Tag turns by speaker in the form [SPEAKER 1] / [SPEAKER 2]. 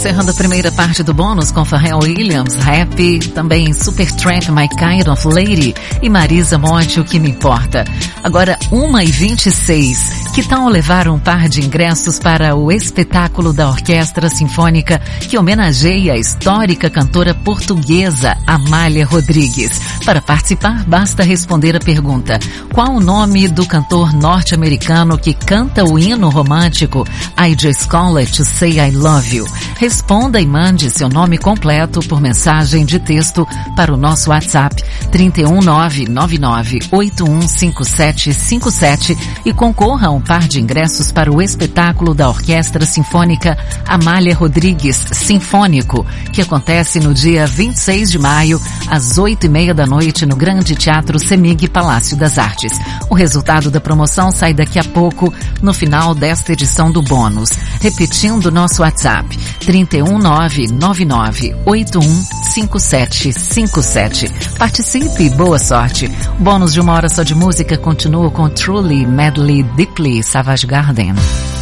[SPEAKER 1] encerrando a primeira parte do bônus com Pharrell Williams, Happy, também Supertramp, My Kind of Lady e Marisa Monte, O Que Me Importa. Agora 1h26. Que tal levar um par de ingressos para o espetáculo da Orquestra Sinfônica que homenageia a histórica cantora portuguesa Amália Rodrigues? Para participar, basta responder a pergunta: qual o nome do cantor norte-americano que canta o hino romântico I Just Call It to Say I Love You? Responda e mande seu nome completo por mensagem de texto para o nosso WhatsApp 31999815757 e concorra a um par de ingressos para o espetáculo da Orquestra Sinfônica Amália Rodrigues Sinfônico, que acontece no dia 26 de maio, às 8h30 da noite, no Grande Teatro Semig Palácio das Artes. O resultado da promoção sai daqui a pouco, no final desta edição do bônus. Repetindo nosso WhatsApp, 31999815757. Participe e boa sorte. O bônus de 1 hora só de música continua com Truly, Madly, Deeply, Savage Garden.